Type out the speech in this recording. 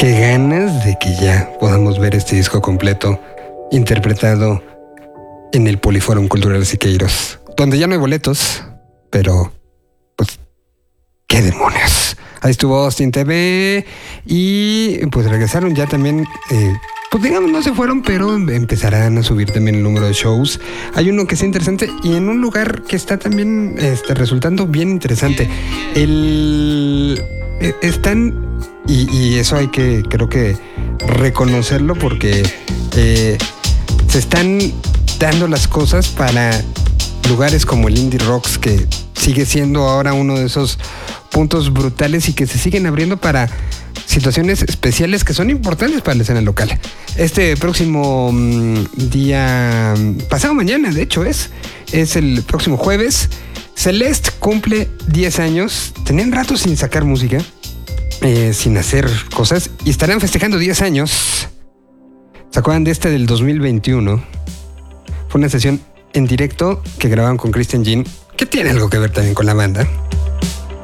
Qué ganas de que ya podamos ver este disco completo interpretado en el Poliforum Cultural Siqueiros, donde ya no hay boletos, pero pues qué demonios. Ahí estuvo Austin TV y pues regresaron ya también, pues digamos no se fueron, pero empezarán a subir también el número de shows. Hay uno que es interesante y en un lugar que está también resultando bien interesante. Están, y eso hay que, creo que reconocerlo porque se están dando las cosas para lugares como el Indie Rocks, que sigue siendo ahora uno de esos puntos brutales y que se siguen abriendo para situaciones especiales que son importantes para la escena local. Este próximo día, pasado mañana, de hecho es el próximo jueves, Celeste cumple 10 años. Tenían rato sin sacar música, sin hacer cosas, y estarán festejando 10 años. ¿Se acuerdan de del 2021? Fue una sesión en directo que grababan con Christian Jean, que tiene algo que ver también con la banda.